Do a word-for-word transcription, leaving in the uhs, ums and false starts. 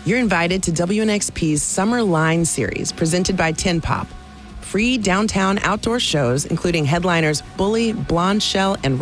You're invited to W N X P's Summer Line Series, presented by Tin Pop. Free downtown outdoor shows, including headliners Bully, Blonde Shell, and